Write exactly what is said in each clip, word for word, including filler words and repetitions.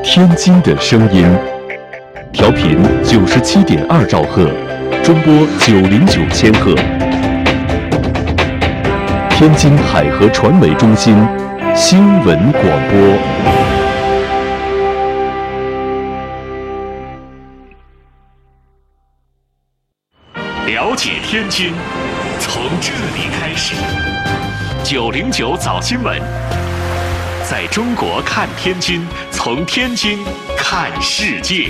天津的声音，调频九十七点二兆赫，中波九零九千赫。天津海河传媒中心新闻广播。了解天津，从这里开始。九零九早新闻，在中国看天津，从天津看世界。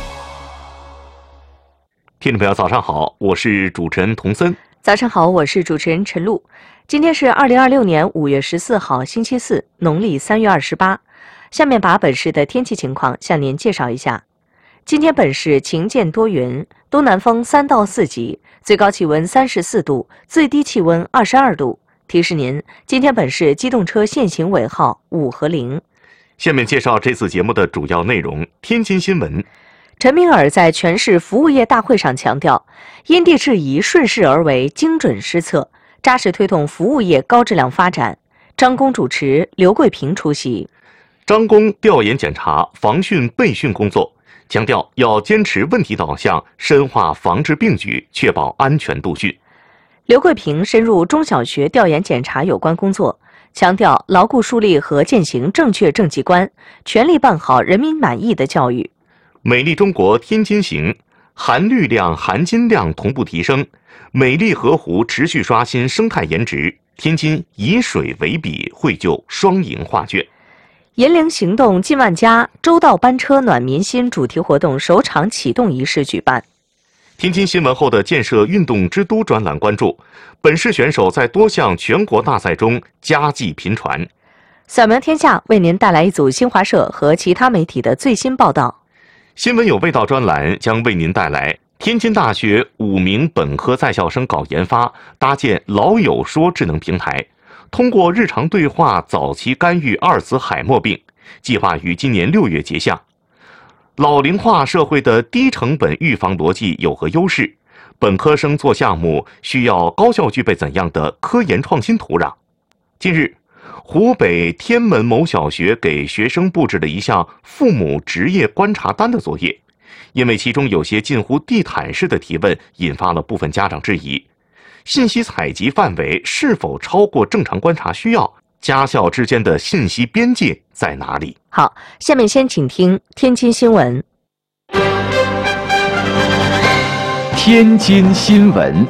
听众朋友，早上好，我是主持人童森。 早上好，我是主持人陈露。今天是二零二六年五月十四号，星期四，农历三月二十八。下面把本市的天气情况向您介绍一下。今天本市晴间多云，东南风三到四级，最高气温三十四度，最低气温二十二度。提示您，今天本市机动车限行尾号五和零。 下面介绍这次节目的主要内容。天津新闻。 陈敏尔在全市服务业大会上强调，因地制宜、顺势而为、精准施策，扎实推动服务业高质量发展。张工主持，刘桂平出席。 张工调研检查、防汛备汛工作，强调要坚持问题导向，深化防治并举，确保安全度汛。 刘桂平深入中小学调研检查有关工作，强调牢固树立和践行正确政绩观，全力办好人民满意的教育。 美丽中国天津行，含绿量、含金量同步提升，美丽河湖持续刷新生态颜值，天津以水为笔，绘就双赢画卷。 银铃行动进万家，周到班车暖民心主题活动首场启动仪式举办。 天津新闻后的建设运动之都专栏关注，本市选手在多项全国大赛中佳绩频传。 扫描天下为您带来一组新华社和其他媒体的最新报道。 新闻有味道专栏将为您带来天津大学五名本科在校生搞研发，搭建老友说智能平台，通过日常对话早期干预阿尔茨海默病，计划于今年六月结项。老龄化社会的低成本预防逻辑有何优势？本科生做项目需要高校具备怎样的科研创新土壤？近日，湖北天门某小学给学生布置了一项父母职业观察单的作业，因为其中有些近乎地毯式的提问，引发了部分家长质疑：信息采集范围是否超过正常观察需要？家校之间的信息边界在哪里？ 好，下面先请听天津新闻。 天津新闻。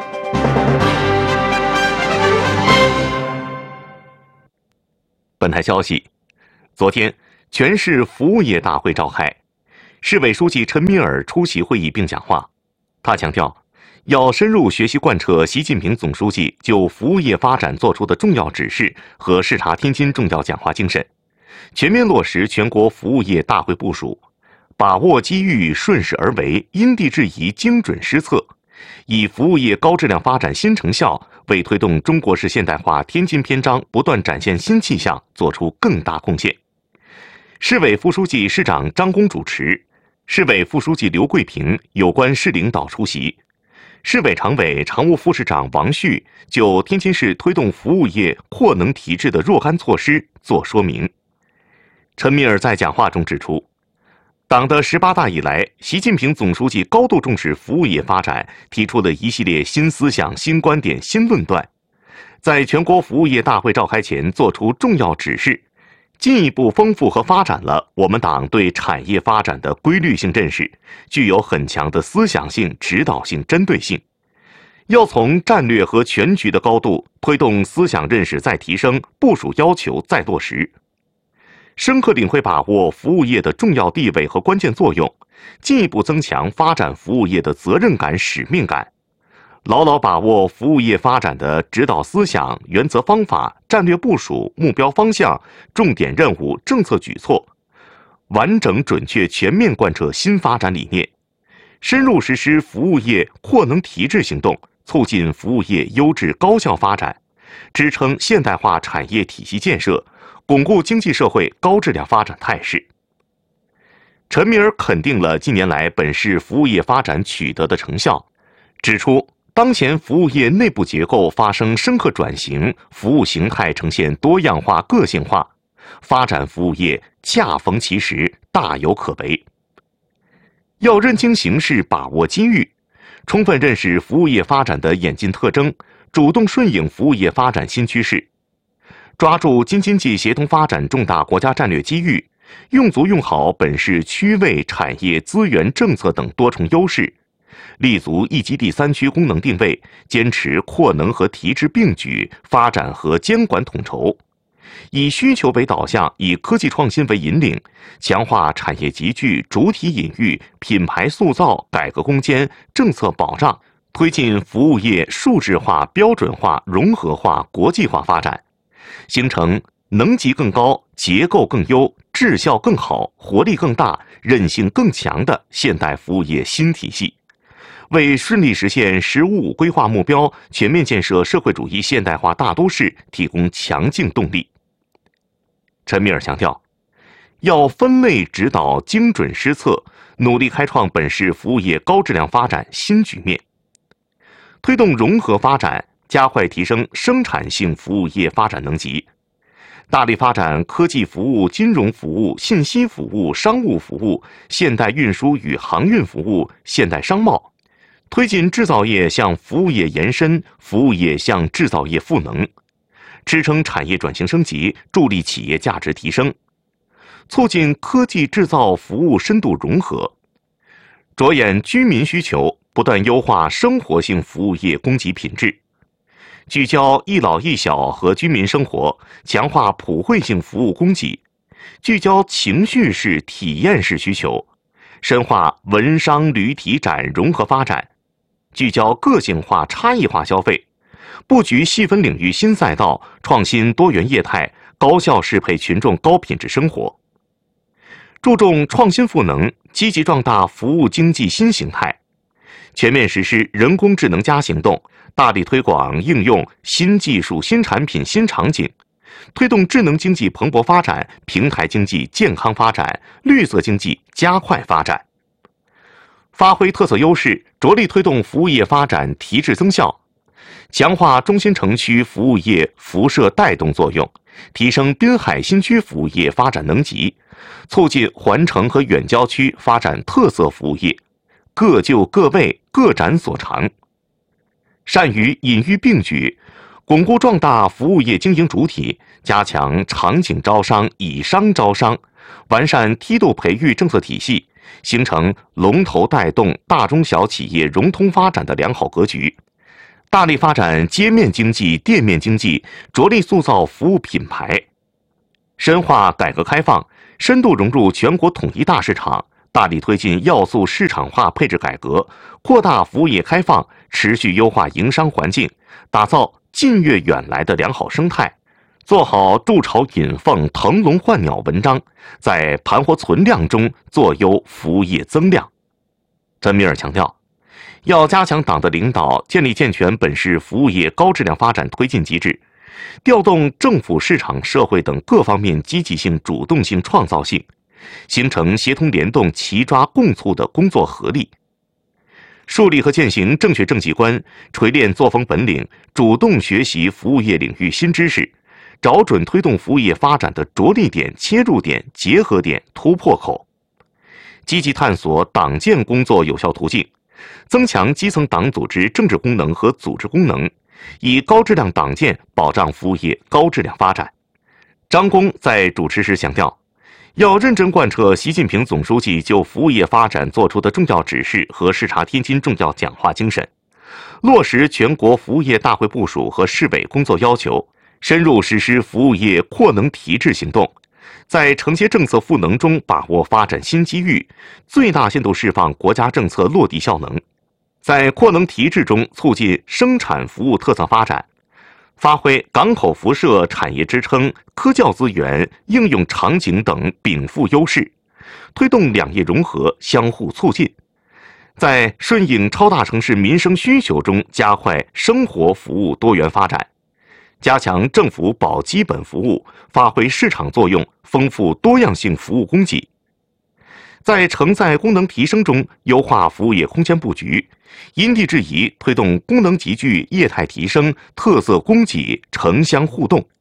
本台消息，昨天全市服务业大会召开，市委书记陈敏尔出席会议并讲话。他强调，要深入学习贯彻习近平总书记就服务业发展作出的重要指示和视察天津重要讲话精神，全面落实全国服务业大会部署，把握机遇，顺势而为，因地制宜，精准施策，以服务业高质量发展新成效，为推动中国式现代化天津篇章不断展现新气象做出更大贡献。市委副书记、市长张工主持，市委副书记刘桂平、有关市领导出席。市委常委、常务副市长王旭就天津市推动服务业扩能提质的若干措施作说明。陈敏尔在讲话中指出，党的十八大以来，习近平总书记高度重视服务业发展，提出了一系列新思想、新观点、新论断，在全国服务业大会召开前作出重要指示，进一步丰富和发展了我们党对产业发展的规律性认识，具有很强的思想性、指导性、针对性。要从战略和全局的高度推动思想认识再提升，部署要求再落实，深刻领会把握服务业的重要地位和关键作用，进一步增强发展服务业的责任感、使命感，牢牢把握服务业发展的指导思想、原则方法、战略部署、目标方向、重点任务、政策举措，完整准确全面贯彻新发展理念，深入实施服务业扩能提质行动，促进服务业优质高效发展，支撑现代化产业体系建设，巩固经济社会高质量发展态势。陈敏尔肯定了近年来本市服务业发展取得的成效，指出当前服务业内部结构发生深刻转型，服务形态呈现多样化、个性化， 发展服务业恰逢其时，大有可为。要认清形势，把握机遇，充分认识服务业发展的演进特征，主动顺应服务业发展新趋势，抓住京津冀协同发展重大国家战略机遇，用足用好本市区位、产业、资源、政策等多重优势，立足一基地三区功能定位，坚持扩能和提质并举，发展和监管统筹，以需求为导向，以科技创新为引领，强化产业集聚、主体隐喻、品牌塑造、改革攻坚、政策保障，推进服务业数字化、标准化、融合化、国际化发展，形成能级更高、结构更优、质效更好、活力更大、韧性更强的现代服务业新体系，为顺利实现“十五五”规划目标、全面建设社会主义现代化大都市提供强劲动力。陈敏尔强调，要分类指导、精准施策，努力开创本市服务业高质量发展新局面，推动融合发展，加快提升生产性服务业发展能级，大力发展科技服务、金融服务、信息服务、商务服务、现代运输与航运服务、现代商贸，推进制造业向服务业延伸，服务业向制造业赋能，支撑产业转型升级，助力企业价值提升，促进科技制造服务深度融合，着眼居民需求，不断优化生活性服务业供给品质，聚焦一老一小和居民生活，强化普惠性服务供给，聚焦情绪式、体验式需求，深化文商旅体展融合发展，聚焦个性化、差异化消费，布局细分领域新赛道，创新多元业态，高效适配群众高品质生活。注重创新赋能，积极壮大服务经济新形态，全面实施人工智能加行动，大力推广应用新技术、新产品、新场景，推动智能经济蓬勃发展，平台经济健康发展，绿色经济加快发展。发挥特色优势，着力推动服务业发展提质增效，强化中心城区服务业辐射带动作用，提升滨海新区服务业发展能级，促进环城和远郊区发展特色服务业，各就各位，各展所长。善于隐喻并举，巩固壮大服务业经营主体，加强场景招商、以商招商，完善梯度培育政策体系，形成龙头带动大中小企业融通发展的良好格局。大力发展街面经济、店面经济，着力塑造服务品牌，深化改革开放，深度融入全国统一大市场，大力推进要素市场化配置改革，扩大服务业开放，持续优化营商环境，打造近悦远来的良好生态，做好筑巢引凤、腾笼换鸟文章，在盘活存量中做优服务业增量。陈敏尔强调，要加强党的领导，建立健全本市服务业高质量发展推进机制，调动政府、市场、社会等各方面积极性、主动性、创造性，形成协同联动、齐抓共促的工作合力，树立和践行正确政绩观，锤炼作风本领，主动学习服务业领域新知识，找准推动服务业发展的着力点、切入点、结合点、突破口，积极探索党建工作有效途径，增强基层党组织政治功能和组织功能，以高质量党建保障服务业高质量发展。张公在主持时强调，要认真贯彻习近平总书记就服务业发展作出的重要指示和视察天津重要讲话精神，落实全国服务业大会部署和市委工作要求，深入实施服务业扩能提质行动，在承接政策赋能中把握发展新机遇，最大限度释放国家政策落地效能，在扩能提质中促进生产服务特色发展，发挥港口辐射、产业支撑、科教资源、应用场景等禀赋优势，推动两业融合相互促进，在顺应超大城市民生需求中加快生活服务多元发展，加强政府保基本服务，发挥市场作用，丰富多样性服务供给，在承载功能提升中优化服务业空间布局，因地制宜推动功能集聚、业态提升、特色供给、城乡互动，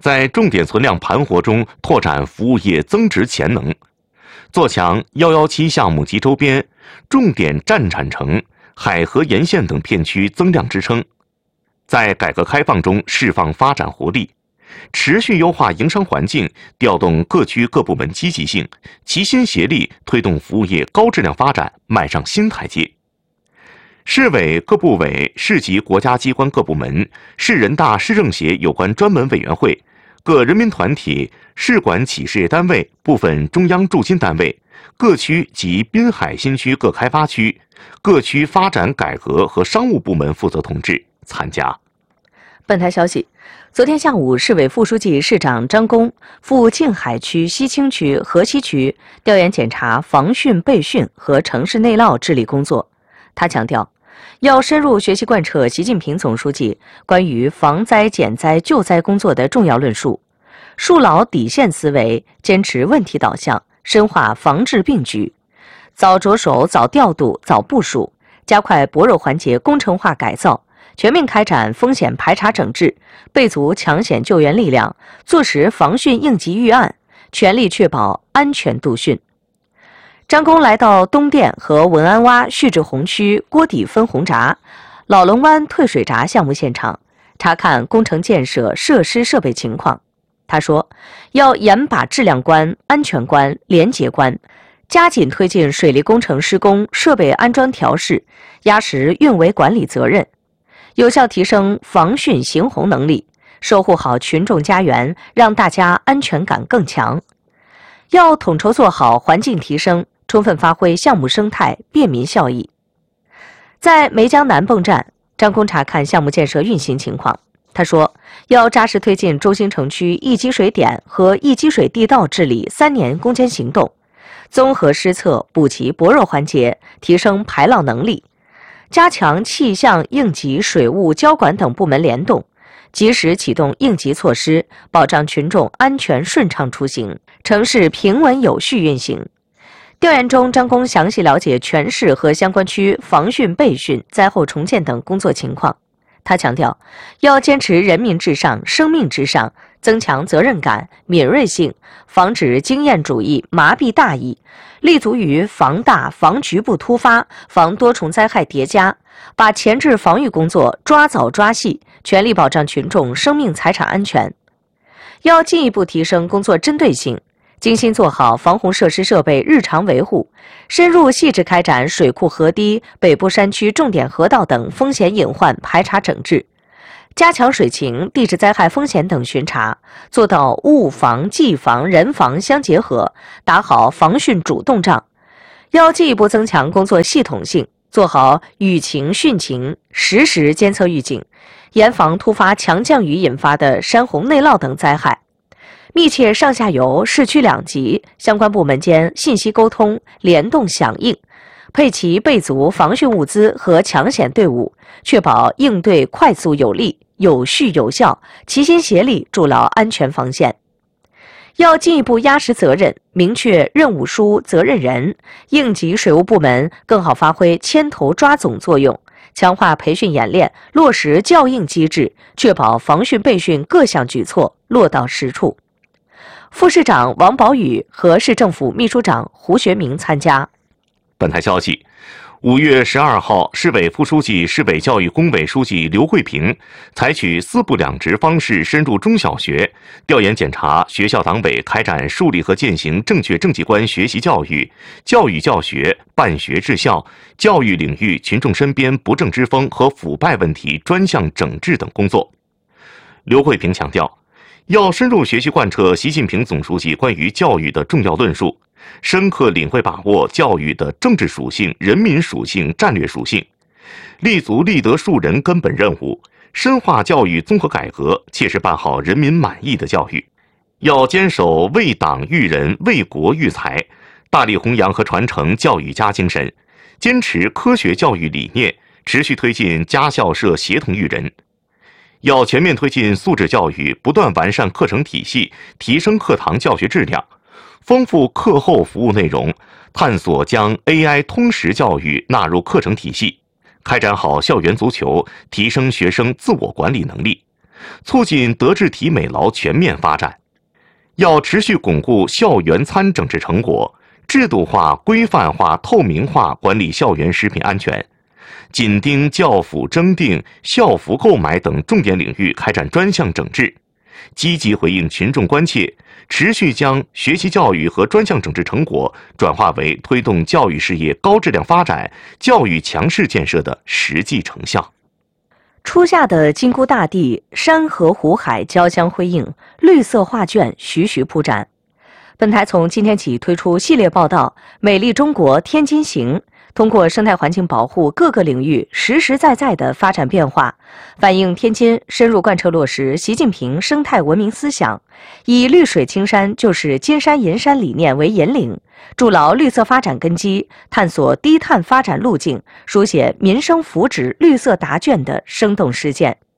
在重点存量盘活中拓展服务业增值潜能，做强一一七项目及周边、重点战产城、海河沿线等片区增量支撑，在改革开放中释放发展活力，持续优化营商环境，调动各区各部门积极性，齐心协力推动服务业高质量发展迈上新台阶。市委各部委、市级国家机关各部门、市人大、市政协有关专门委员会、各人民团体、市管企事业单位、部分中央驻京单位、各区及滨海新区各开发区、各区发展改革和商务部门负责同志参加。 本台消息，昨天下午，市委副书记、市长张弓赴静海区、西青区、河西区调研检查防汛备汛和城市内涝治理工作。他强调，要深入学习贯彻习近平总书记关于防灾减灾救灾工作的重要论述，树牢底线思维，坚持问题导向，深化防治并举，早着手、早调度、早部署，加快薄弱环节工程化改造，全面开展风险排查整治，备足抢险救援力量，做实防汛应急预案，全力确保安全度汛。张弓来到东店和文安洼蓄滞洪区锅底分洪闸、老龙湾退水闸项目现场，查看工程建设设施设备情况。他说，要严把质量关、安全关、廉洁关，加紧推进水利工程施工设备安装调试，压实运维管理责任，有效提升防汛行洪能力，守护好群众家园，让大家安全感更强。要统筹做好环境提升，充分发挥项目生态，便民效益。在梅江南泵站，张弓查看项目建设运行情况。他说，要扎实推进中心城区易积水点和易积水地道治理三年攻坚行动，综合施策，补齐薄弱环节，提升排涝能力，加强气象、应急、水务、交管等部门联动，及时启动应急措施，保障群众安全顺畅出行，城市平稳有序运行。调研中，张弓详细了解全市和相关区防汛备汛、灾后重建等工作情况。他强调，要坚持人民至上、生命至上，增强责任感、敏锐性，防止经验主义麻痹大意，立足于防大、防局部突发、防多重灾害叠加，把前置防御工作抓早抓细，全力保障群众生命财产安全。要进一步提升工作针对性，精心做好防洪设施设备日常维护，深入细致开展水库河堤、北部山区重点河道等风险隐患排查整治，加强水情、地质灾害风险等巡查，做到物防、技防、人防相结合，打好防汛主动仗。要进一步增强工作系统性，做好雨情、汛情，实时监测预警，严防突发强降雨引发的山洪内涝等灾害。密切上下游、市区两级相关部门间信息沟通、联动响应，配齐备足防汛物资和抢险队伍，确保应对快速有力、有序有效，齐心协力筑牢安全防线。要进一步压实责任，明确任务书、责任人，应急水务部门更好发挥牵头抓总作用，强化培训演练，落实校应机制，确保防汛备汛各项举措落到实处。副市长王宝宇和市政府秘书长胡学明参加。 本台消息，五月十二号，市委副书记、市委教育工委书记刘慧平采取四部两直方式深入中小学，调研检查学校党委开展树立和践行正确政绩观学习教育、教育教学、办学治校、教育领域群众身边不正之风和腐败问题专项整治等工作。刘慧平强调，要深入学习贯彻习近平总书记关于教育的重要论述，深刻领会把握教育的政治属性、人民属性、战略属性，立足立德树人根本任务，深化教育综合改革，切实办好人民满意的教育。要坚守为党育人、为国育才，大力弘扬和传承教育家精神，坚持科学教育理念，持续推进家校社协同育人。要全面推进素质教育，不断完善课程体系，提升课堂教学质量，丰富课后服务内容，探索将 A I 通识教育纳入课程体系，开展好校园足球，提升学生自我管理能力， 促进德智体美劳全面发展。要持续巩固校园餐整治成果，制度化、规范化、透明化管理校园食品安全，紧盯教辅征订、校服购买等重点领域开展专项整治，积极回应群众关切，持续将学习教育和专项整治成果转化为推动教育事业高质量发展、教育强市建设的实际成效。 初夏的金菇大地，山河湖海交相辉映，绿色画卷徐徐铺展。本台从今天起推出系列报道《美丽中国天津行》，通过生态环境保护各个领域实实在在的发展变化，反映天津深入贯彻落实习近平生态文明思想，以绿水青山就是金山银山理念为引领，筑牢绿色发展根基，探索低碳发展路径，书写民生福祉绿色答卷的生动实践。